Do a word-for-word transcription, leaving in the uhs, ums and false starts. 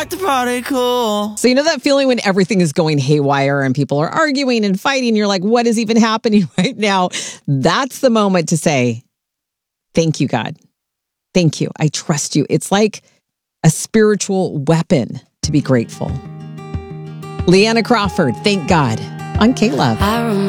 the party cool. So you know that feeling when everything is going haywire and people are arguing and fighting, you're like, what is even happening right now? That's the moment to say, thank you, God. Thank you. I trust you. It's like a spiritual weapon to be grateful. Leanna Crawford, thank God, on K-Love. I remember